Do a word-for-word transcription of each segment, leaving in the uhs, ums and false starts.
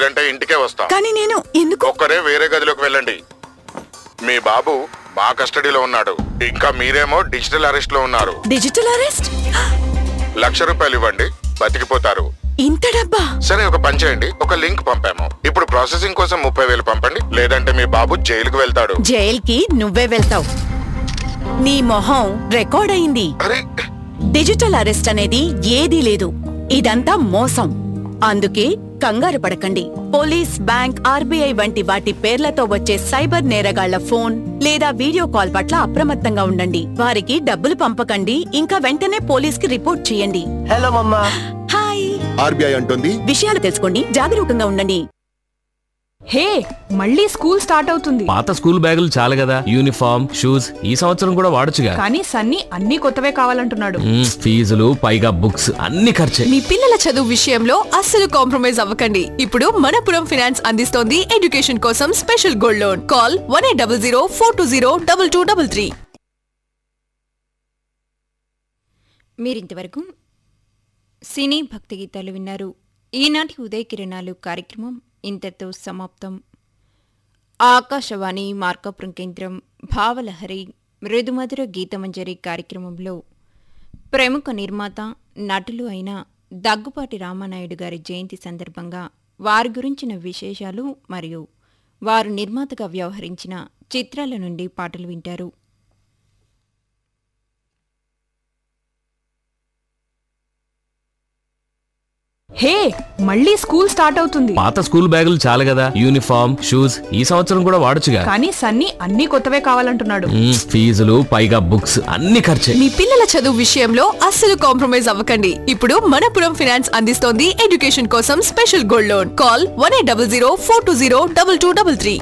లేదంటే ఇంటికే వస్తాం. కానీ నేను ఎందుకు? ఒక్కరే వేరే గదిలోకి వెళ్ళండి. మీ బాబు మా కస్టడీలో ఉన్నాడు. ఇంకా మీరేమో డిజిటల్ అరెస్ట్ లో ఉన్నారు. Digital arrest? లక్ష రూపాయలు ఇవ్వండి, బతికిపోతారు. ఇంత డబ్బా? సరే, ఒక పని చేయండి, ఒక లింక్ పంపాము. ఇప్పుడు ప్రాసెసింగ్ కోసం ముప్పై వేలు పంపండి, లేదంటే మీ బాబు జైలుకు వెళ్తాడు. జైలుకి నువ్వే వెళ్తావు. నీ మొహం రికార్డ్ అయింది. అరే, డిజిటల్ అరెస్ట్ అనేది ఏదీ లేదు. ఇదంతా మోసం. అందుకే కంగారు పడకండి. పోలీస్, బ్యాంక్, ఆర్బీఐ వంటి వాటి పేర్లతో వచ్చే సైబర్ నేరగాళ్ల ఫోన్ లేదా వీడియో కాల్ పట్ల అప్రమత్తంగా ఉండండి. వారికి డబ్బులు పంపకండి, ఇంకా వెంటనే పోలీస్ కి రిపోర్ట్ చేయండి. హలో మమ్మా. హాయ్. ఆర్బీఐ అంటుంది విషయాలు తెలుసుకోండి, జాగరూకంగా ఉండండి. హే, మళ్ళీ స్కూల్ స్టార్ట్ అవుతుంది. పాత స్కూల్ బ్యాగులు చాలు కదా, యూనిఫామ్, షూస్ ఈ సంవత్సరం కూడా వాడొచ్చుగా. కానీ సన్నీ అన్ని కొత్తవే కావాలంటున్నాడు. మ్మ్, ఫీజులు పైగా బుక్స్ అన్ని ఖర్చే. మీ పిల్లల చదువు విషయంలో అస్సలు కాంప్రమైజ్ అవ్వకండి. ఇప్పుడు మనపురం ఫైనాన్స్ అందిస్తోంది ఎడ్యుకేషన్ కోసం special gold loan. Call one eight double zero four two zero double two double three. మీరింతవరకు సినీ భక్తి గీతాలు విన్నారు. ఈనాటి ఉదయ కిరణాలు కార్యక్రమం ఇంతటితో సమాప్తం. ఆకాశవాణి మార్కాపురం కేంద్రం భావలహరి మృదుమధుర గీతమంజరి కార్యక్రమంలో ప్రముఖ నిర్మాత, నటులు అయిన దగ్గుపాటి రామానాయుడు గారి జయంతి సందర్భంగా వారి గురించిన విశేషాలు మరియు వారు నిర్మాతగా వ్యవహరించిన చిత్రాల నుండి పాటలు వింటారు. హే, మళ్ళీ స్కూల్ స్టార్ట్ అవుతుంది. పాత స్కూల్ బ్యాగులు చాలు కదా, యూనిఫామ్, షూస్ ఈ సంవత్సరం కూడా వాడొచ్చుగా. కానీ సన్నీ అన్ని కొత్తవే కావాలంటున్నాడు. మ్మ్, ఫీజులు పైగా బుక్స్ అన్ని ఖర్చే. మీ పిల్లల చదువు విషయంలో అస్సలు కాంప్రమైజ్ అవ్వకండి. ఇప్పుడు మనపురం ఫైనాన్స్ అందిస్తోంది ఎడ్యుకేషన్ కోసం special gold loan. Call one eight double zero four two zero double two double three.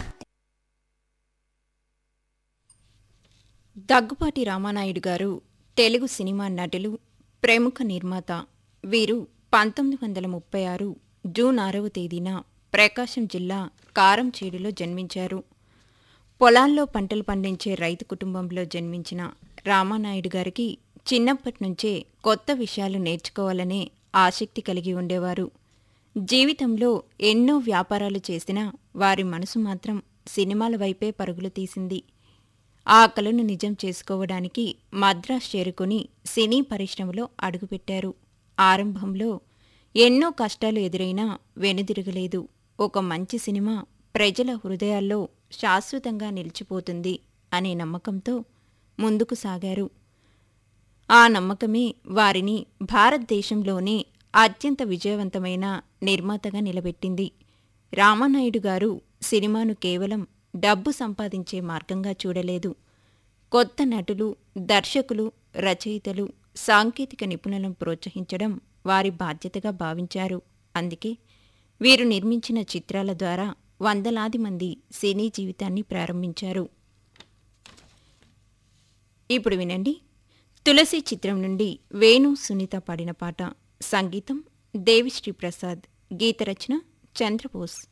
Daggubati Ramanaidu గారు తెలుగు సినిమా నటులు, ప్రముఖ నిర్మాత. వీరు పంతొమ్మిది వందల ముప్పై ఆరు జూన్ ఆరవ తేదీన ప్రకాశం జిల్లా కారంచేడులో జన్మించారు. పొలాల్లో పంటలు పండించే రైతు కుటుంబంలో జన్మించిన రామానాయుడు గారికి చిన్నప్పటి నుంచే కొత్త విషయాలు నేర్చుకోవాలనే ఆసక్తి కలిగి ఉండేవారు. జీవితంలో ఎన్నో వ్యాపారాలు చేసినా వారి మనసు మాత్రం సినిమాల వైపే పరుగులు తీసింది. ఆ కలను నిజం చేసుకోవడానికి మద్రాస్ చేరుకుని సినీ పరిశ్రమలో అడుగుపెట్టారు. ఆరంభంలో ఎన్నో కష్టాలు ఎదురైనా వెనుదిరగలేదు. ఒక మంచి సినిమా ప్రజల హృదయాల్లో శాశ్వతంగా నిలిచిపోతుంది అనే నమ్మకంతో ముందుకు సాగారు. ఆ నమ్మకమే వారిని భారతదేశంలోనే అత్యంత విజయవంతమైన నిర్మాతగా నిలబెట్టింది. రామానాయుడు గారు సినిమాను కేవలం డబ్బు సంపాదించే మార్గంగా చూడలేదు. కొత్త నటులు, దర్శకులు, రచయితలు, సాంకేతిక నిపుణులను ప్రోత్సహించడం వారి బాధ్యతగా భావించారు. అందుకే వీరు నిర్మించిన చిత్రాల ద్వారా వందలాది మంది సినీ జీవితాన్ని ప్రారంభించారు. ఇప్పుడు వినండి, తులసి చిత్రం నుండి వేణు సునీత పాడిన పాట. సంగీతం దేవిశ్రీ ప్రసాద్, గీతరచన చంద్రబోస్.